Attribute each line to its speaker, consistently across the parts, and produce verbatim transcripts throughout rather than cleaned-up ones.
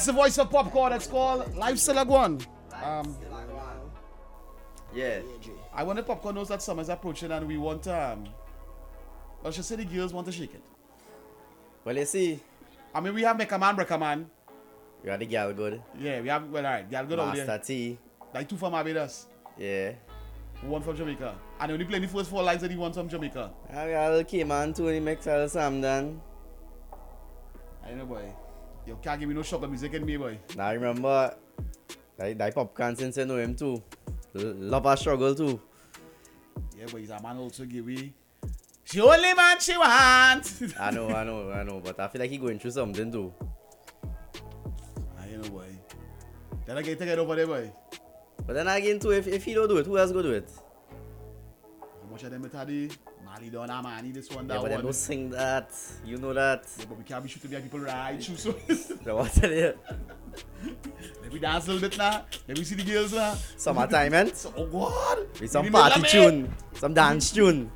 Speaker 1: That's the voice of Popcorn. It's called Life Still a Gwan. Um,
Speaker 2: Yeah.
Speaker 1: I wonder if Popcorn knows that summer is approaching and we want um. Well, should say the girls want to shake it.
Speaker 2: Well, you see,
Speaker 1: I mean, we have Make a Man, Break a Man.
Speaker 2: we got the girl good.
Speaker 1: Yeah, we have, well, alright, girl good out
Speaker 2: Master
Speaker 1: there.
Speaker 2: T.
Speaker 1: Like two from Barbados,
Speaker 2: Yeah.
Speaker 1: one from Jamaica. And they only playing the first four lines of the one from Jamaica.
Speaker 2: I got a little K-Man too, he makes all Sam done.
Speaker 1: I know, boy. You can't give me no sugar music in me, boy.
Speaker 2: Now I remember, that, that Popcorn since I know him too. L- love her struggle too.
Speaker 1: Yeah, but he's a man also give me. She only man she want.
Speaker 2: I know, I know, I know, but I feel like he going through something too.
Speaker 1: I know, boy. Then I get to get over there, boy.
Speaker 2: But then again too, if, if he don't do it, who else go do it?
Speaker 1: How much of them it had the Mali Donna, Manny, this one, that
Speaker 2: Yeah, but they
Speaker 1: one.
Speaker 2: don't sing that. You know that.
Speaker 1: Yeah, but we can't be shooting behind people right through, so.
Speaker 2: So what tell you?
Speaker 1: Let me dance a little bit now. Let me see the girls now.
Speaker 2: Summertime, man.
Speaker 1: So, oh, God.
Speaker 2: With some
Speaker 1: In the middle
Speaker 2: party
Speaker 1: of it.
Speaker 2: tune. Some dance tune.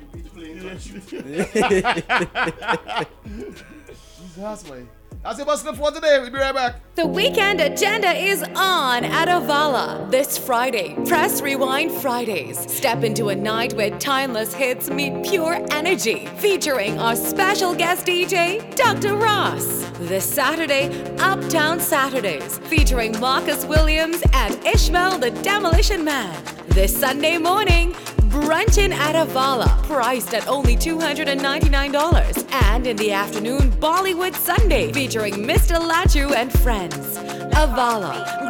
Speaker 1: Jesus, boy. That's the bus clip for today. We'll be right back.
Speaker 3: The weekend agenda is on at Avala this Friday. Press Rewind Fridays. Step into a night where timeless hits meet pure energy. Featuring our special guest D J, Doctor Ross. This Saturday, Uptown Saturdays. Featuring Marcus Williams and Ishmael the Demolition Man. This Sunday morning, Brunchin' at Avala, priced at only two hundred ninety-nine dollars. And in the afternoon, Bollywood Sunday, featuring Mister Laju and friends. Avala,